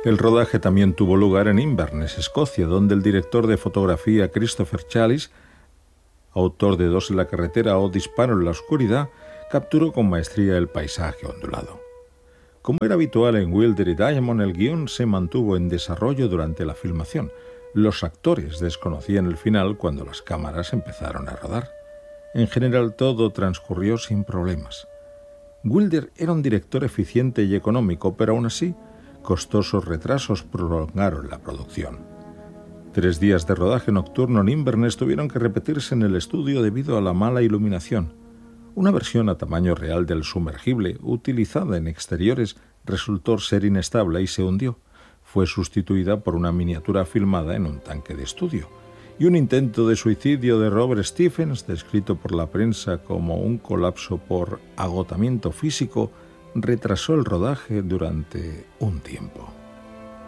El rodaje también tuvo lugar en Inverness, Escocia, donde el director de fotografía Christopher Challis, autor de Dos en la carretera o Disparo en la oscuridad, capturó con maestría el paisaje ondulado. Como era habitual en Wilder y Diamond, el guión se mantuvo en desarrollo durante la filmación. Los actores desconocían el final cuando las cámaras empezaron a rodar. En general, todo transcurrió sin problemas. Wilder era un director eficiente y económico, pero aún así, costosos retrasos prolongaron la producción. 3 días de rodaje nocturno en Inverness tuvieron que repetirse en el estudio debido a la mala iluminación. Una versión a tamaño real del sumergible, utilizada en exteriores, resultó ser inestable y se hundió. Fue sustituida por una miniatura filmada en un tanque de estudio. Y un intento de suicidio de Robert Stephens, descrito por la prensa como un colapso por agotamiento físico, retrasó el rodaje durante un tiempo.